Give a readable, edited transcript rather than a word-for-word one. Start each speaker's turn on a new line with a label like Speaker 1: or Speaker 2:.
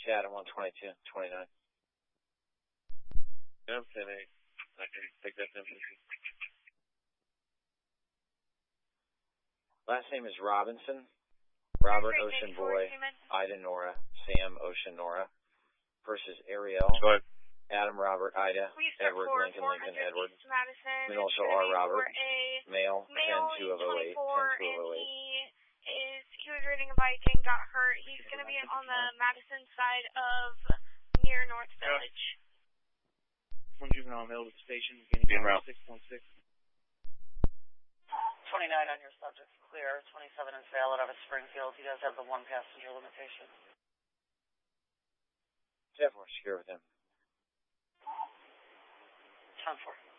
Speaker 1: Adam 122, 29.
Speaker 2: Yeah, 10-8. I can take that information.
Speaker 1: Last name is Robinson. Robert Ocean Boy, Ida Nora, Sam Ocean Nora. First is Ariel.
Speaker 2: Go ahead.
Speaker 1: Adam Robert Ida, Edward Lincoln Lincoln Edward. Middle initial R Robert. Male 10-2 of 08. 10-2 of 08.
Speaker 3: He was riding a bike and got hurt. He's going to be on the Madison side of near North Village.
Speaker 4: One juvenile male to the station, beginning route 6.6.
Speaker 5: 29 on your subject, clear. 27 in Salem out of Springfield. He does have the one passenger limitation.
Speaker 1: 10-4, secure with him.
Speaker 5: 10-4.